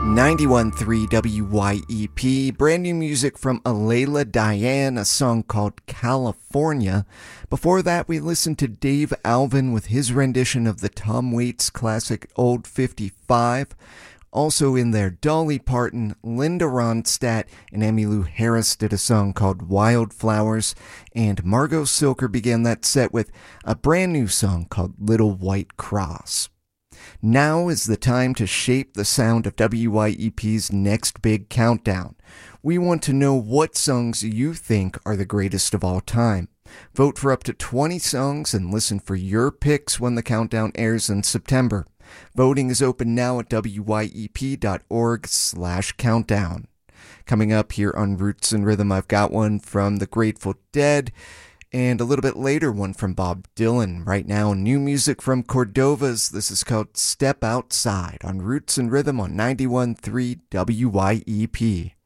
91.3 WYEP, brand new music from Alayla Diane, a song called California. Before that, we listened to Dave Alvin with his rendition of the Tom Waits classic Old 55. Also in there, Dolly Parton, Linda Ronstadt, and Emmylou Harris did a song called Wildflowers, and Margot Silker began that set with a brand new song called Little White Cross. Now is the time to shape the sound of WYEP's next big countdown. We want to know what songs you think are the greatest of all time. Vote for up to 20 songs and listen for your picks when the countdown airs in September. Voting is open now at wyep.org/countdown. Coming up here on Roots and Rhythm, I've got one from the Grateful Dead, and a little bit later one from Bob Dylan. Right now, new music from Cordovas. This is called Step Outside on Roots and Rhythm on 91.3 WYEP.